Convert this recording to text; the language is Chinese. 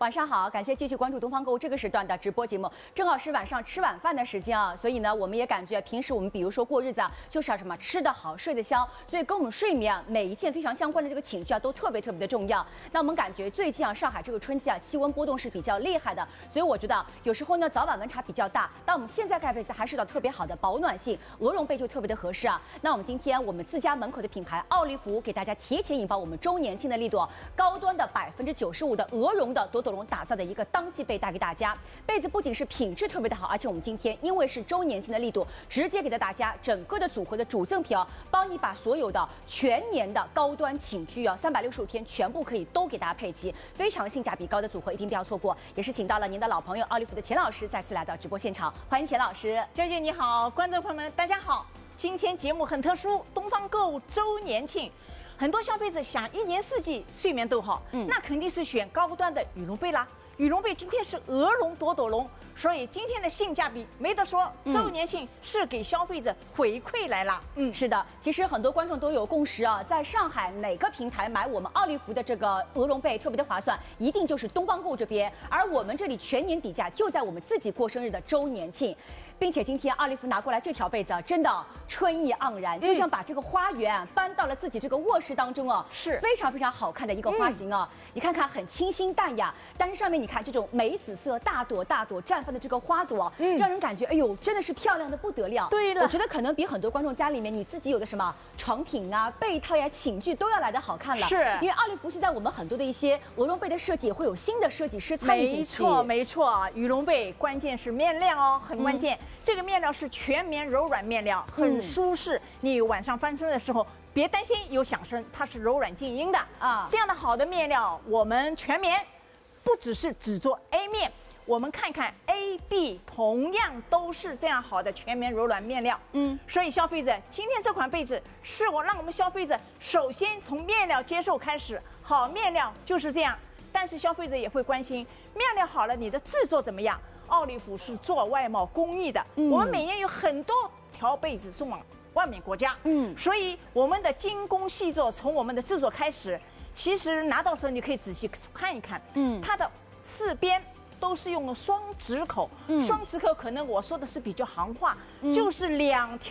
晚上好，感谢继续关注东方购物这个时段的直播节目，正好是晚上吃晚饭的时间啊，所以呢，我们也感觉平时我们比如说过日子啊，就是要什么吃得好，睡得香，所以跟我们睡眠啊每一件非常相关的这个情绪啊，都特别的重要。那我们感觉最近啊，上海这个春季啊，气温波动是比较厉害的，所以我觉得有时候呢，早晚温差比较大，但我们现在盖被子还是有特别好的保暖性，鹅绒被就特别的合适啊。那我们今天我们自家门口的品牌奥利福给大家提前引爆我们周年庆的力度，高端的95%的鹅绒的朵朵绒打造的一个当季被带给大家。被子不仅是品质特别的好，而且我们今天因为是周年庆的力度，直接给到大家整个的组合的主赠品哦，帮你把所有的全年的高端寝具啊，365天全部可以都给大家配齐，非常性价比高的组合，一定不要错过。也是请到了您的老朋友奥利福的钱老师再次来到直播现场，欢迎钱老师。 娟娟你好，观众朋友们大家好。今天节目很特殊，东方购物周年庆。很多消费者想一年四季睡眠都好，那肯定是选高端的羽绒被啦。羽绒被今天是鹅绒朵朵绒，所以今天的性价比没得说。周年庆是给消费者回馈来了。 是的，其实很多观众都有共识啊，在上海哪个平台买我们奥利福的这个鹅绒被特别的划算，一定就是东方购这边。而我们这里全年底价就在我们自己过生日的周年庆。并且今天奥利福拿过来这条被子啊，真的春意盎然，就像把这个花园搬到了自己这个卧室当中哦， 是非常好看的一个花型啊。你看看很清新淡雅，但是上面你看这种玫紫色大朵绽放的这个花朵，让人感觉哎呦真的是漂亮的不得了。 对了， 我觉得可能比很多观众家里面你自己有的什么床品啊、被套呀、寝具都要来得好看了。 是， 因为奥利福现在我们很多的一些鹅绒被的设计也会有新的设计师参与进去。 没错，羽绒被关键是面料哦，很关键。这个面料是全棉柔软面料，很舒适。你晚上翻身的时候，别担心有响声，它是柔软静音的啊。这样的好的面料，我们全棉不只做 A 面，我们看看 A、B 同样都是这样好的全棉柔软面料。所以消费者今天这款被子是让我们消费者首先从面料接受开始，好面料就是这样。但是消费者也会关心，面料好了，你的制作怎么样？奥利福是做外贸工艺的，我们每年有很多条被子送往外面国家，所以我们的精工细作从我们的制作开始，其实拿到时候你可以仔细看一看，它的四边都是用了双直口，双直口可能我说的是比较行话，就是2条